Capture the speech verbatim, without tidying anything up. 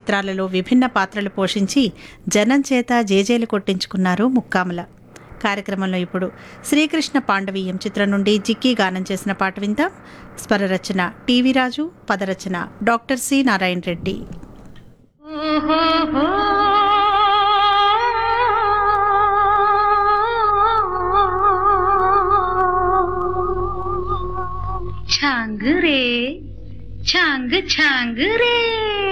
చిత్రాలలో విభిన్న పాత్రలు పోషించి జనం చేత జేజేలు కొట్టించుకున్నారు ముక్కాముల. కార్యక్రమంలో ఇప్పుడు శ్రీకృష్ణ పాండవీయం చిత్రం నుండి జిక్కీ గానం చేసిన పాట విందాం. స్వరరచన టీవీ రాజు, పదరచన డాక్టర్ సి నారాయణ రెడ్డి. छांग रे छांग छांग रे